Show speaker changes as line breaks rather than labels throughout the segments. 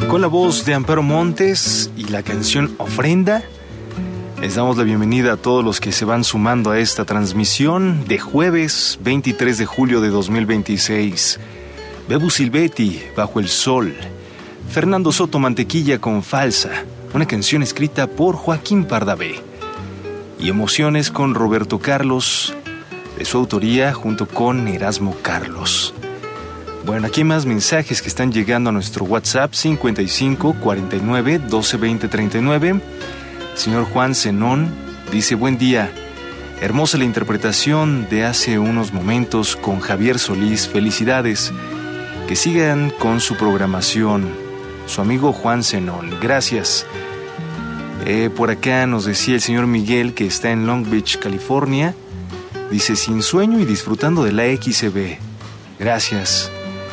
Con la voz de Amparo Montes y la canción Ofrenda, les damos la bienvenida a todos los que se van sumando a esta transmisión de jueves 23 de julio de 2026. Bebu Silvetti, Bajo el Sol. Fernando Soto, Mantequilla con Falsa, una canción escrita por Joaquín Pardavé. Y Emociones con Roberto Carlos, de su autoría, junto con Erasmo Carlos. Bueno, aquí hay más mensajes que están llegando a nuestro WhatsApp 55 49 12 20 39. Señor Juan Zenón dice: buen día, hermosa la interpretación de hace unos momentos con Javier Solís, felicidades, que sigan con su programación. Su amigo Juan Zenón, gracias. Por acá nos decía el señor Miguel, que está en Long Beach, California, dice: sin sueño y disfrutando de la XCB, gracias.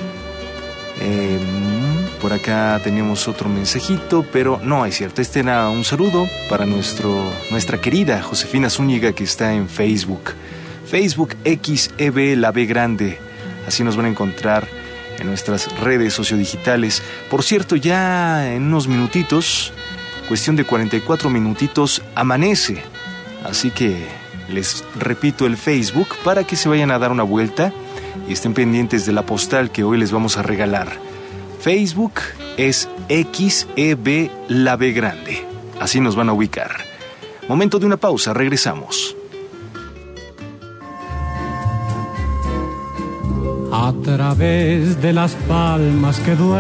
Por acá teníamos otro mensajito, pero no, es cierto, este era un saludo para nuestra querida Josefina Zúñiga, que está en Facebook XEB La B Grande. Así nos van a encontrar en nuestras redes sociodigitales. Por cierto, ya en unos minutitos, cuestión de 44 minutitos, amanece. Así que les repito el Facebook para que se vayan a dar una vuelta y estén pendientes de la postal que hoy les vamos a regalar. Facebook es XEB La B Grande. Así nos van a ubicar. Momento de una pausa, regresamos.
A través de las palmas que duelen